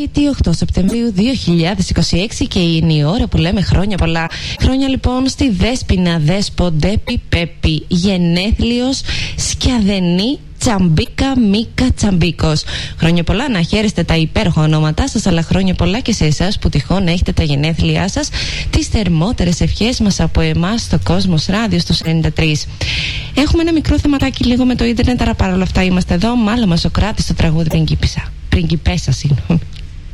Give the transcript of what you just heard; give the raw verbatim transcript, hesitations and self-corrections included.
Τρίτη, οκτώ Σεπτεμβρίου δύο χιλιάδες είκοσι έξι, και είναι η ώρα που λέμε χρόνια πολλά. Χρόνια λοιπόν στη Δέσποινα Δέσπο Ντέπη Πέπη, γενέθλιος Σκιαδενή Τσαμπίκα Μίκα Τσαμπίκος. Χρόνια πολλά, να χαίρεστε τα υπέροχα ονόματά σας, αλλά χρόνια πολλά και σε εσάς που τυχόν έχετε τα γενέθλιά σας. Τις θερμότερες ευχές μας από εμάς στο Κόσμος Ράδιο στους ενενήντα τρία. Έχουμε ένα μικρό θεματάκι λίγο με το ίντερνετ, αλλά παρόλα αυτά είμαστε εδώ. Μάλλον μας ο Κράτης στο τραγούδι Πριγκίπισσα. Πριγκιπέσα, συγγνώμη.